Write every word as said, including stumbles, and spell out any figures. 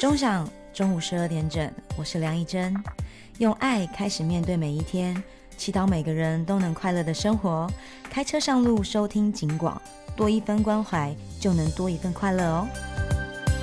钟响中午十二点整，我是梁一珍，用爱开始面对每一天，祈祷每个人都能快乐的生活。开车上路收听警广，多一分关怀就能多一份快乐哦。